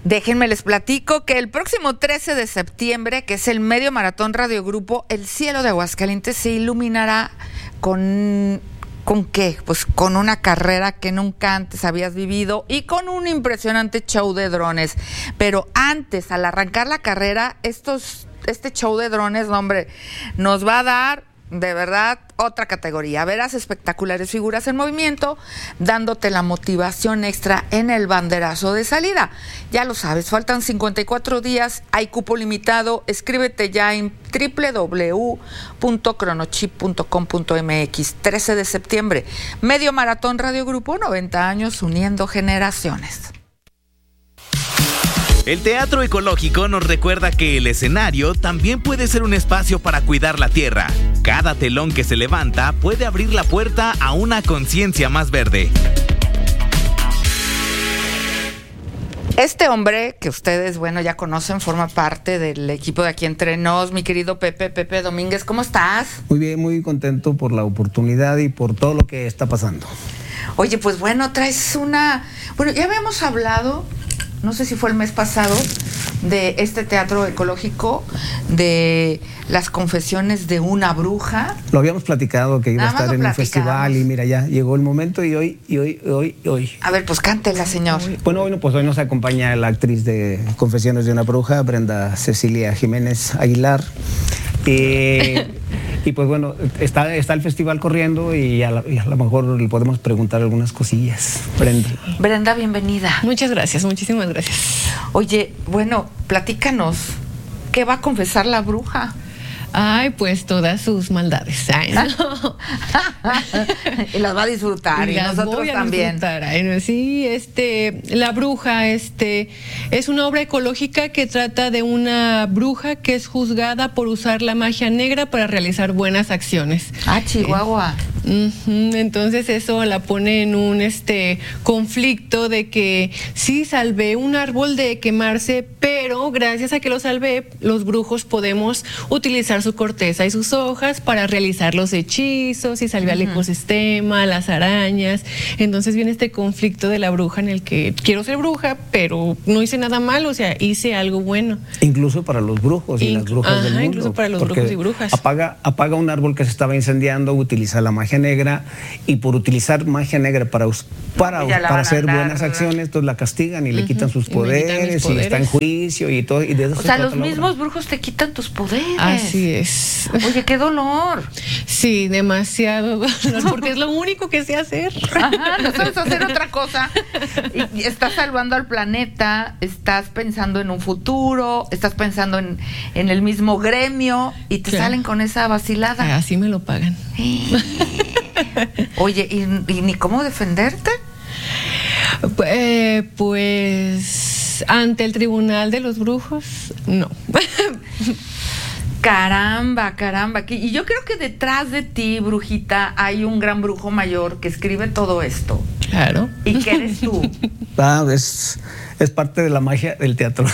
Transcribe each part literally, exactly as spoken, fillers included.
Déjenme les platico que el próximo trece de septiembre, que es el Medio Maratón Radio Grupo, el cielo de Aguascalientes se iluminará con... ¿Con qué? Pues con una carrera que nunca antes habías vivido y con un impresionante show de drones. Pero antes, al arrancar la carrera, estos, este show de drones, no, hombre, nos va a dar, de verdad, otra categoría. Verás espectaculares figuras en movimiento, dándote la motivación extra en el banderazo de salida. Ya lo sabes, faltan cincuenta y cuatro días, hay cupo limitado. Escríbete ya en doble u doble u doble u punto cronochip punto com punto m x. trece de septiembre, Medio Maratón Radio Grupo, noventa años uniendo generaciones. El teatro ecológico nos recuerda que el escenario también puede ser un espacio para cuidar la tierra. Cada telón que se levanta puede abrir la puerta a una conciencia más verde. Este hombre que ustedes, bueno, ya conocen, forma parte del equipo de Aquí Entre Nos, mi querido Pepe, Pepe Domínguez, ¿cómo estás? Muy bien, muy contento por la oportunidad y por todo lo que está pasando. Oye, pues bueno, traes una... Bueno, ya habíamos hablado, no sé si fue el mes pasado, de este teatro ecológico, de las confesiones de una bruja. Lo habíamos platicado, que iba a estar en un festival y mira, ya llegó el momento y hoy, y hoy, y hoy, y hoy. A ver, pues cántela, señor. Bueno, hoy, pues hoy nos acompaña la actriz de Confesiones de una bruja, Brenda Cecilia Jiménez Aguilar. Eh, y pues bueno, está, está el festival corriendo y a, la, y a lo mejor le podemos preguntar algunas cosillas. Brenda. Brenda, bienvenida. Muchas gracias, muchísimas gracias. Oye, bueno, platícanos, ¿qué va a confesar la bruja? Ay, pues todas sus maldades. Ay, no. Y las va a disfrutar, y, y nosotros voy a también. Disfrutar. Ay, no, sí, este, La Bruja, este, es una obra ecológica que trata de una bruja que es juzgada por usar la magia negra para realizar buenas acciones. Ah, Chihuahua. Eh, uh-huh, entonces eso la pone en un este conflicto de que sí salvé un árbol de quemarse, pero gracias a que lo salvé, los brujos podemos utilizar su corteza y sus hojas para realizar los hechizos y salvar uh-huh. el ecosistema, las arañas. Entonces viene este conflicto de la bruja en el que quiero ser bruja, pero no hice nada malo, o sea, hice algo bueno. Incluso para los brujos y Inc- las brujas ajá, del mundo. Incluso para los brujos y brujas. Apaga, apaga un árbol que se estaba incendiando, utiliza la magia negra y por utilizar magia negra para, para, para hacer andar, buenas ¿verdad? acciones, entonces la castigan y uh-huh. le quitan sus poderes y, poderes y está en juicio y todo. Y de eso o sea, los mismos brujos te quitan tus poderes. Así es. Oye, qué dolor. Sí, demasiado dolor, porque es lo único que sé hacer. Ajá, no sabes hacer otra cosa. Y, y estás salvando al planeta, estás pensando en un futuro, estás pensando en, en el mismo gremio y te claro. salen con esa vacilada. Así me lo pagan. Oye, ¿y, y ni cómo defenderte? Eh, pues ante el tribunal de los brujos, no. Caramba, caramba. Y yo creo que detrás de ti, brujita, hay un gran brujo mayor que escribe todo esto. Claro. ¿Y qué eres tú? Ah, es, es parte de la magia del teatro.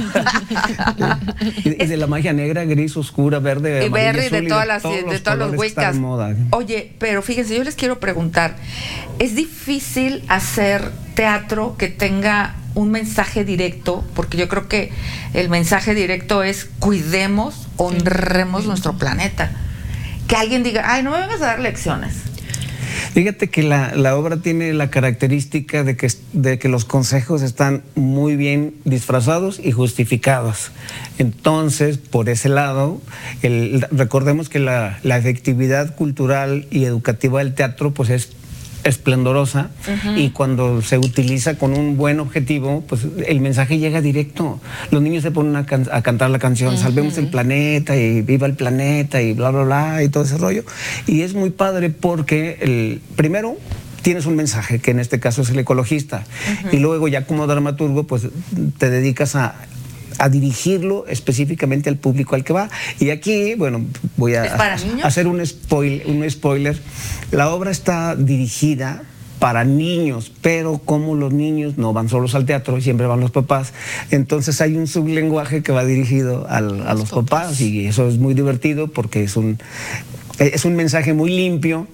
y, y de la magia negra, gris, oscura, verde, y verde, azul, de todas las, de, de todos los huecas. Moda. Oye, pero fíjense, yo les quiero preguntar, ¿es difícil hacer teatro que tenga un mensaje directo? Porque yo creo que el mensaje directo es cuidemos, honremos sí. nuestro planeta. Que alguien diga, ay, no me vengas a dar lecciones. Fíjate que la, la obra tiene la característica de que, de que los consejos están muy bien disfrazados y justificados. Entonces, por ese lado, el, recordemos que la, la efectividad cultural y educativa del teatro pues es esplendorosa uh-huh. y cuando se utiliza con un buen objetivo, pues el mensaje llega directo. Los niños se ponen a, can- a cantar la canción, uh-huh. salvemos el planeta y viva el planeta y bla, bla, bla y todo ese rollo. Y es muy padre porque el primero tienes un mensaje, que en este caso es el ecologista, uh-huh. y luego ya como dramaturgo, pues te dedicas a a dirigirlo específicamente al público al que va. Y aquí, bueno, voy a, a hacer un, spoil, un spoiler. La obra está dirigida para niños, pero como los niños no van solos al teatro, siempre van los papás, entonces hay un sublenguaje que va dirigido al, a los papás y eso es muy divertido porque es un, es un mensaje muy limpio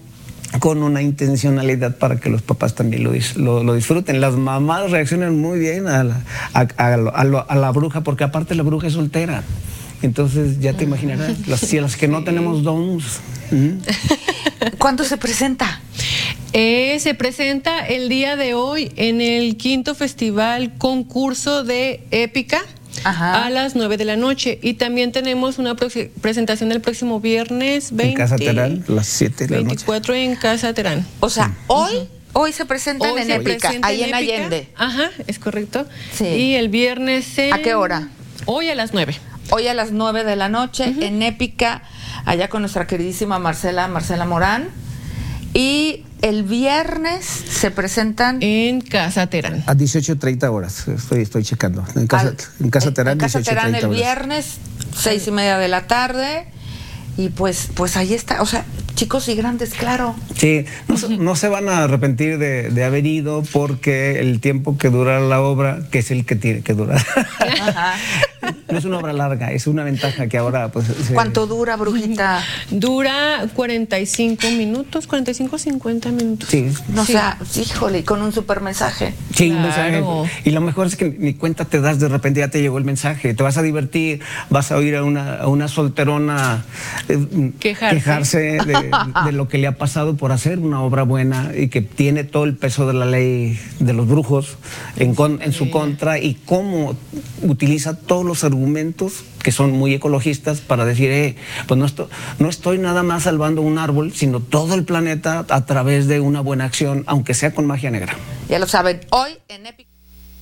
con una intencionalidad para que los papás también lo, lo, lo disfruten. Las mamás reaccionan muy bien a la, a, a, a, lo, a la bruja, porque aparte la bruja es soltera. Entonces ya te imaginarás, las, si las que no tenemos dons. ¿Mm? ¿Cuándo se presenta? Eh, se presenta el día de hoy en el quinto festival concurso de épica. Ajá. A las nueve de la noche. Y también tenemos una presentación el próximo viernes veinte, en Casa Terán, las siete de la veinticuatro noche. En Casa Terán. O sea, sí. hoy uh-huh. hoy se presentan hoy en se épica, ahí en, en Allende. Ajá, es correcto. Sí. Y el viernes en... ¿A qué hora? Hoy a las nueve. Hoy a las nueve de la noche uh-huh. en épica, allá con nuestra queridísima Marcela, Marcela Morán. Y el viernes se presentan en Casa Terán. A dieciocho treinta horas, estoy, estoy checando. En Casa, Al, en Casa Terán, en Casa Terán el horas. viernes, seis y media de la tarde. Y pues, pues ahí está, o sea, chicos y grandes, claro. Sí, no, no se van a arrepentir de, de haber ido, porque el tiempo que dura la obra, que es el que tiene que durar. Ajá. No es una obra larga, es una ventaja que ahora pues... Se... ¿Cuánto dura, brujita? Dura cuarenta y cinco minutos, cuarenta y cinco, cincuenta minutos. Sí. No, sí. O sea, híjole, con un super mensaje. Sí, claro. un mensaje. Y lo mejor es que ni cuenta te das, de repente ya te llegó el mensaje, te vas a divertir, vas a oír a una, a una solterona eh, quejarse, quejarse de, de lo que le ha pasado por hacer una obra buena y que tiene todo el peso de la ley de los brujos en, con, en su contra, y cómo utiliza todos los argumentos que son muy ecologistas para decir, eh, pues no estoy, no estoy nada más salvando un árbol, sino todo el planeta a través de una buena acción, aunque sea con magia negra. Ya lo saben, hoy en Épica.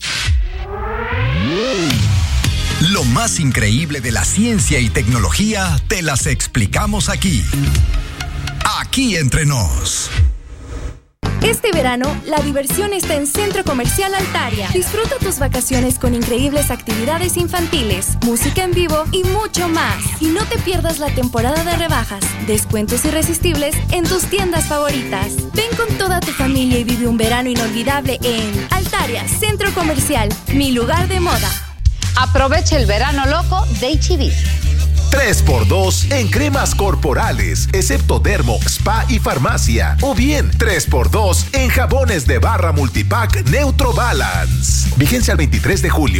Lo más increíble de la ciencia y tecnología te las explicamos aquí. Aquí entre nos. Este verano, la diversión está en Centro Comercial Altaria. Disfruta tus vacaciones con increíbles actividades infantiles, música en vivo y mucho más. Y no te pierdas la temporada de rebajas, descuentos irresistibles en tus tiendas favoritas. Ven con toda tu familia y vive un verano inolvidable en Altaria, Centro Comercial, mi lugar de moda. Aprovecha el verano loco de H E B. tres por dos en cremas corporales, excepto dermo, spa y farmacia. O bien tres por dos en jabones de barra multipack Neutro Balance. Vigencia al veintitrés de julio.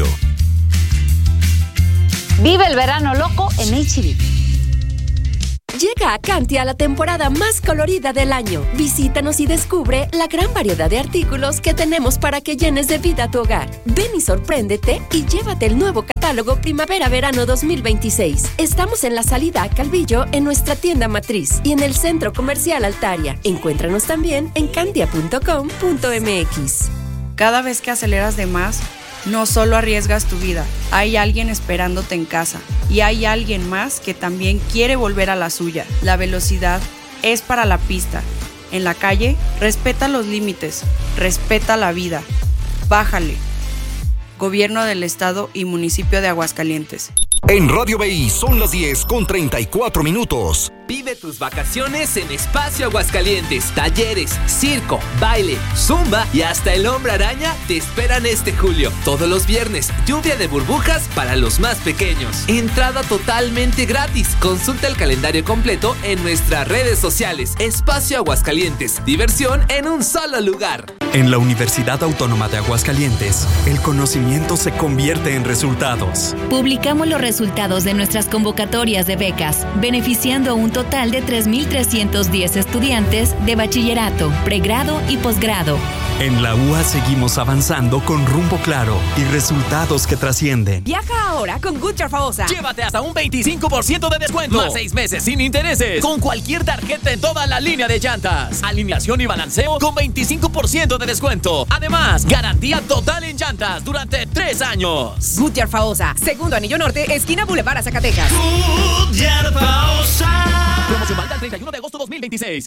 Vive el verano loco en H E B. Llega a Cantia la temporada más colorida del año. Visítanos y descubre la gran variedad de artículos que tenemos para que llenes de vida tu hogar. Ven y sorpréndete y llévate el nuevo catálogo Primavera-Verano dos mil veintiséis. Estamos en la salida a Calvillo en nuestra tienda matriz y en el Centro Comercial Altaria. Encuéntranos también en cantia punto com punto m x. Cada vez que aceleras de más, no solo arriesgas tu vida, hay alguien esperándote en casa y hay alguien más que también quiere volver a la suya. La velocidad es para la pista. En la calle, respeta los límites, respeta la vida. Bájale. Gobierno del Estado y Municipio de Aguascalientes. En Radio B I son las diez con treinta y cuatro minutos. Vive tus vacaciones en Espacio Aguascalientes. Talleres, circo, baile, zumba y hasta el hombre araña te esperan este julio. Todos los viernes, lluvia de burbujas para los más pequeños. Entrada totalmente gratis. Consulta el calendario completo en nuestras redes sociales. Espacio Aguascalientes. Diversión en un solo lugar. En la Universidad Autónoma de Aguascalientes, el conocimiento se convierte en resultados. Publicamos los resultados de nuestras convocatorias de becas, beneficiando a un total de tres mil trescientos diez estudiantes de bachillerato, pregrado y posgrado. En la U A seguimos avanzando con rumbo claro y resultados que trascienden. Viaja ahora con Goodyear Faosa. Llévate hasta un veinticinco por ciento de descuento. Más seis meses sin intereses. Con cualquier tarjeta en toda la línea de llantas. Alineación y balanceo con veinticinco por ciento de descuento. Además, garantía total en llantas durante tres años. Goodyear Faosa. Segundo Anillo Norte, esquina Boulevard a Zacatecas. Goodyear Faosa. Promoción válida el treinta y uno de agosto de dos mil veintiséis.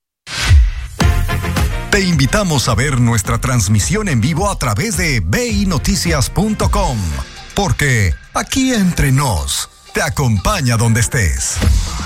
Te invitamos a ver nuestra transmisión en vivo a través de b i noticias punto com, porque aquí entre nos te acompaña donde estés.